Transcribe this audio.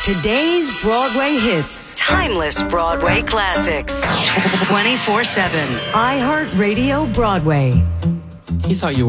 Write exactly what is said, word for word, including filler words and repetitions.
Today's Broadway hits. Timeless Broadway classics. twenty-four seven. iHeartRadio Broadway. You thought you were